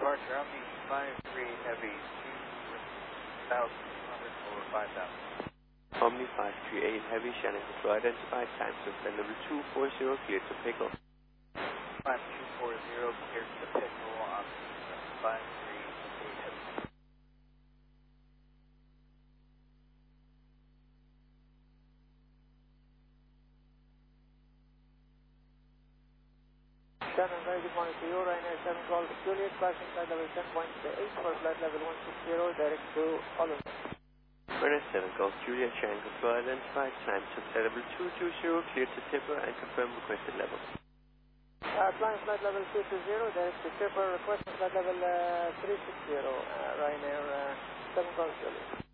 departure, Omni 53 Heavy, 2,200 over 5,000. Omni 538 Heavy, Shannon Control, identified time, suspend level 240, clear to pickle. 5240, clear to the pickle, Omni 538 Heavy. Shannon, very good morning to you. Ryanair 7 call Juliet, passing flight level 10.8 for flight level 160, direct to Holland. Ryanair 7 Golf Juliet, Shannon Control, identified time, suspend level 220, clear to Tipper and confirm requested level. Flying flight level 220, direct to Tipper, requesting flight level 360, Ryanair 7 call Juliet.